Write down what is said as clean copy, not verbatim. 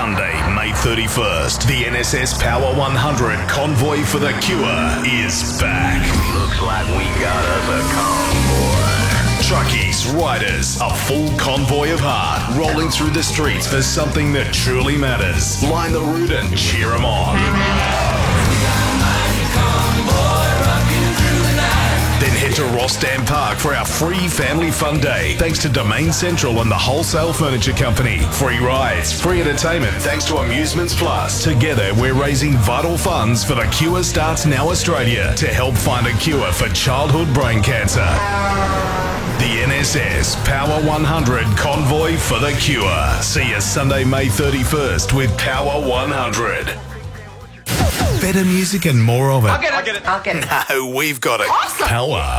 Sunday, May 31st, the NSS Power 100 Convoy for the Cure is back. Looks like we got us a convoy. Truckies, riders, a full convoy of heart rolling through the streets for something that truly matters. Line the route and cheer them on. Then head to Rossdam Park for our free family fun day, thanks to Domain Central and the Wholesale Furniture Company. Free rides, free entertainment, thanks to Amusements Plus. Together, we're raising vital funds for The Cure Starts Now Australia to help find a cure for childhood brain cancer. The NSS Power 100 Convoy for the Cure. See you Sunday, May 31st with Power 100. Better music and more of it. I'll get it. No, we've got it. Awesome. Power